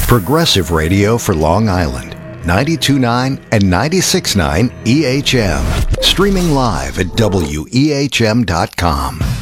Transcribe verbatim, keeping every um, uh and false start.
Progressive Radio for Long Island, ninety-two point nine and ninety-six point nine E H M. Streaming live at W E H M dot com.